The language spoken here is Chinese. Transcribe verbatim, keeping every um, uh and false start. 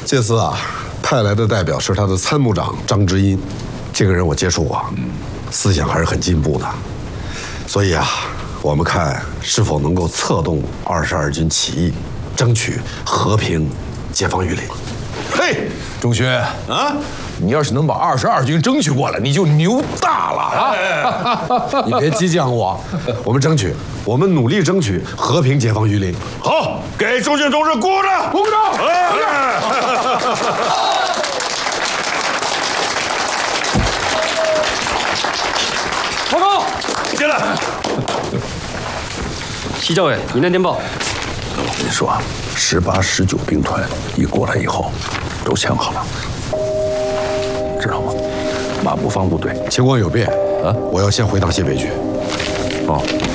这次啊，派来的代表是他的参谋长张之音，这个人我接触过，思想还是很进步的。所以啊，我们看是否能够策动二十二军起义，争取和平解放榆林。 嘿，钟勋啊，你要是能把二十二军争取过来，你就牛大了啊！ 你别激将我，我们争取，我们努力争取和平解放榆林。 好，给钟勋同志鼓掌， 鼓掌！ 哎， 报告， 进来。 西政委，您的电报。 我跟你说啊，十八、十九兵团一过来以后，都想好了，知道吗？马步芳部队情况有变啊，我要先回趟西北去。 哦。